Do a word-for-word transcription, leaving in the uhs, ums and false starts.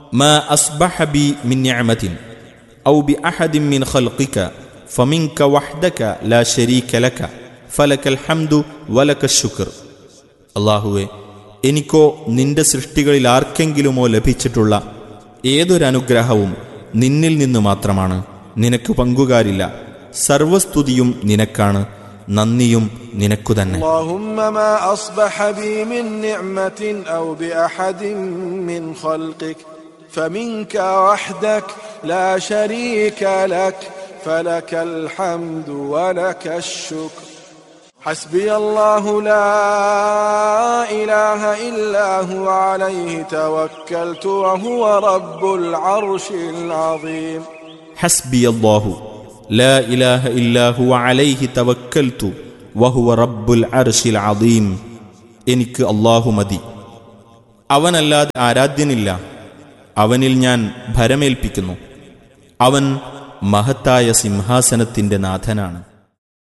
മാ അസ്ബഹ ബി മിൻ നിഅമത്തിൻ ഔ ബി അഹദിൻ മിൻ ഖൽഖിക ഫമിൻക വഹ്ദക ലാ ശരീക ലക ഫലകൽ ഹംദു വലകശ് ശുക്ർ. അല്ലാഹുവേ, എനിക്കോ നിന്റെ സൃഷ്ടികളിൽ ആർക്കെങ്കിലുമോ ലഭിച്ചിട്ടുള്ള ഏതൊരനുഗ്രഹവും നിന്നിൽ നിന്നു മാത്രമാണ്. നിനക്ക് പങ്കുകാരില്ല. സർവസ്തുതിയും നിനക്കാണ്, നന്ദിയും നിനക്കു തന്നെ. اللهم ما أصبح بي من نعمة أو بأحد من خلقك فمنك وحدك لا شريك لك فلك الحمد ولك الشكر. حسبي الله لا إله إلا هو عليه توكلت وهو رب العرش العظيم. حسبي الله لا إله إلا هو عليه توكلت وهو رب العرش العظيم. എനിക്ക് അല്ലാഹു മതി, അവനല്ലാതെ ആരാധ്യനില്ല. അവനിൽ ഞാൻ ഭരമേൽപ്പിക്കുന്നു. അവൻ മഹത്തായ സിംഹാസനത്തിന്റെ നാഥനാണ്.